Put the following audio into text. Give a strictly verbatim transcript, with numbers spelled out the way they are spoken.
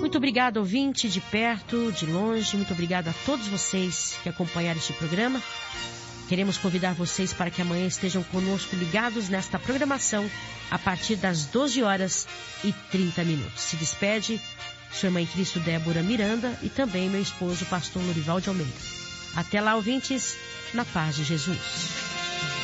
Muito obrigado, ouvinte, de perto, de longe. Muito obrigado a todos vocês que acompanharam este programa. Queremos convidar vocês para que amanhã estejam conosco ligados nesta programação a partir das doze horas e trinta minutos. Se despede sua irmã em Cristo, Débora Miranda, e também meu esposo, pastor Lorival de Almeida. Até lá, ouvintes, na paz de Jesus.